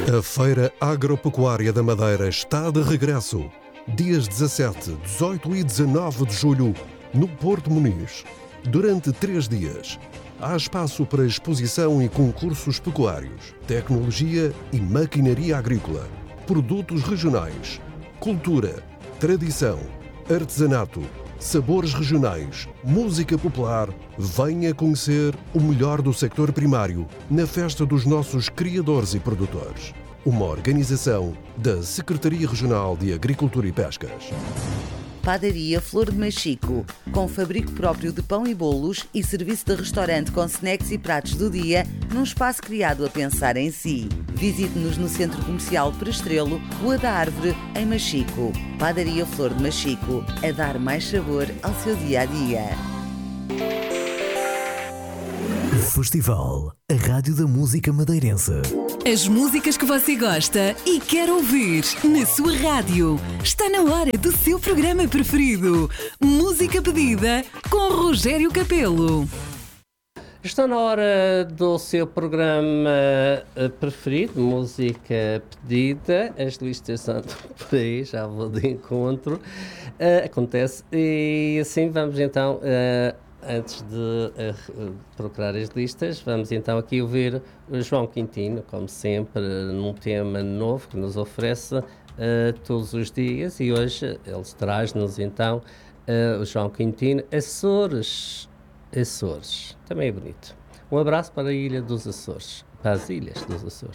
A Feira Agropecuária da Madeira está de regresso. Dias 17, 18 e 19 de julho, no Porto Muniz. Durante 3 dias, há espaço para exposição e concursos pecuários, tecnologia e maquinaria agrícola, produtos regionais, cultura, tradição, artesanato, sabores regionais, música popular. Venha conhecer o melhor do sector primário na Festa dos Nossos Criadores e Produtores. Uma organização da Secretaria Regional de Agricultura e Pescas. Padaria Flor de Machico, com fabrico próprio de pão e bolos e serviço de restaurante com snacks e pratos do dia, num espaço criado a pensar em si. Visite-nos no Centro Comercial Prestrelo, Rua da Árvore, em Machico. Padaria Flor de Machico, a dar mais sabor ao seu dia-a-dia. Festival, a Rádio da Música Madeirense. As músicas que você gosta e quer ouvir na sua rádio. Está na hora do seu programa preferido. Música pedida com Rogério Capelo. Está na hora do seu programa preferido, Música Pedida. As listas andam por aí, já vou de encontro. Acontece. E assim vamos então... Antes de procurar as listas, vamos então aqui ouvir o João Quintino, como sempre, num tema novo que nos oferece todos os dias. E hoje ele traz-nos então o João Quintino, Açores. Açores, também é bonito. Um abraço para a Ilha dos Açores, para as Ilhas dos Açores.